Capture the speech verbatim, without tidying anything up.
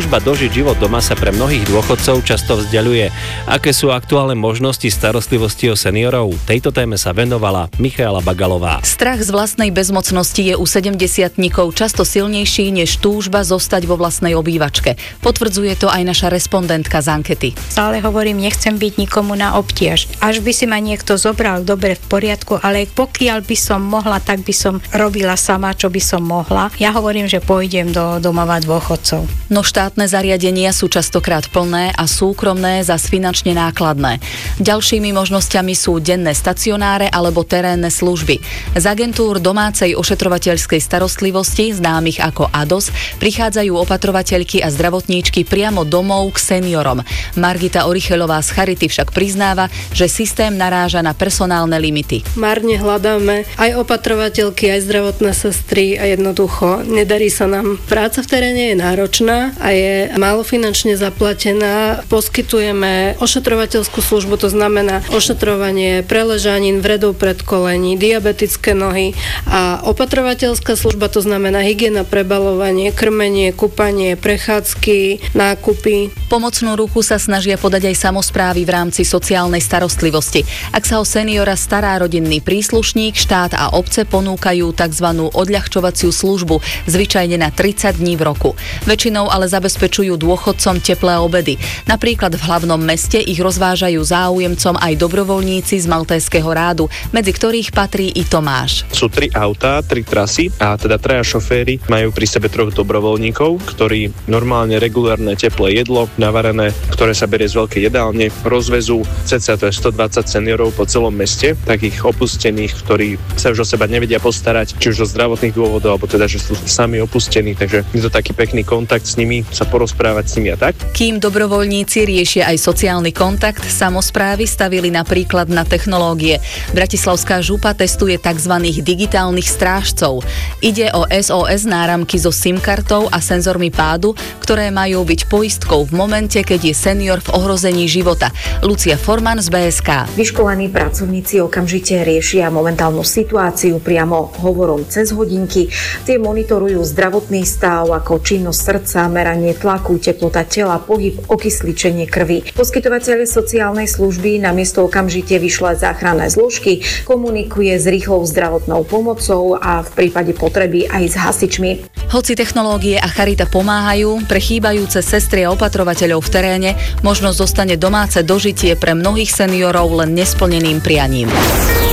Túžba dožiť život doma sa pre mnohých dôchodcov často vzdialuje. Aké sú aktuálne možnosti starostlivosti o seniorov? Tejto téme sa venovala Michaela Bagalová. Strach z vlastnej bezmocnosti je u sedemdesiatnikov často silnejší než túžba zostať vo vlastnej obývačke. Potvrdzuje to aj naša respondentka z ankety. Stále hovorím, nechcem byť nikomu na obtiaž. Až by si ma niekto zobral, dobre, v poriadku, ale pokiaľ by som mohla, tak by som robila sama, čo by som mohla. Ja hovorím, že pôjdem do domova dôchodcov. No štátne zariadenia sú častokrát plné a súkromné zas finančne nákladné. Ďalšími možnosťami sú denné stacionáre alebo terénne služby. Z agentúr domácej ošetrovateľskej starostlivosti, známych ako á dé o es, prichádzajú opatrovateľky a zdravotníčky priamo domov k seniorom. Margita Orichelová z Charity však priznáva, že systém naráža na personálne limity. Márne hľadáme aj opatrovateľky, aj zdravotné sestry a jednoducho nedarí sa nám. Práca v teréne je náročná a je málo finančne zaplatená. Poskytujeme ošetrovateľskú službu, to znamená ošetrovanie preležanín, vredov predkolení, diabetické nohy a opatrovateľská služba, to znamená hygiena, prebalovanie, krmenie, kúpanie, prechádzky, nákupy. Pomocnú ruku sa snažia podať aj samosprávy v rámci sociálnej starostlivosti. Ak sa o seniora stará rodinný príslušník, štát a obce ponúkajú tzv. Odľahčovaciu službu, zvyčajne na tridsať dní v roku. Väčšinou ale zabezpečujú dôchodcom teplé obedy. Napríklad v hlavnom meste ich rozvážajú záujemcom aj dobrovoľníci z Maltéskeho rádu, medzi ktorých patrí i Tomáš. Sú tri autá, tri trasy a teda traja šoféri majú pri sebe troch dobrovoľníkov, ktorí normálne regulárne teplé jedlo, navarené, ktoré sa berie z veľkej jedálne, rozvezú cca to je stodvadsať seniorov po celom meste, takých opustených, ktorí sa už o seba nevedia postarať, či už zo zdravotných dôvodov, alebo teda, že sú sami opustení, takže je to taký pekný kontakt s nimi, sa porozprávať s nimi a tak. Kým dobrovoľníci riešia aj sociálny kontakt, samosprávy stavili napríklad na technológie. Bratislavská župa testuje tzv. Digitálnych strážcov. Ide o es ó es náramky so SIM-kartou a senzormi pádu, ktoré majú byť poistkou v momente, keď je senior v ohrození života. Lucia Forman z bé es ká. Vyškolení pracovníci okamžite riešia momentálnu situáciu priamo hovorom cez hodinky. Tie monitorujú zdravotný stav ako činnosť srdca, meranie tlaku, teplota tela, pohyb, okysličenie krvi. Poskytovateľ sociálnej služby na miesto okamžite vyšle záchranné zložky, komunikuje s rýchlou zdravotnou pomocou a v prípade potreby aj s hasičmi. Hoci technológie a charita pomáhajú, pre chýbajúce sestry a opatrovateľov v teréne možno zostane domáce dožitie pre mnohých seniorov len nesplneným prianím.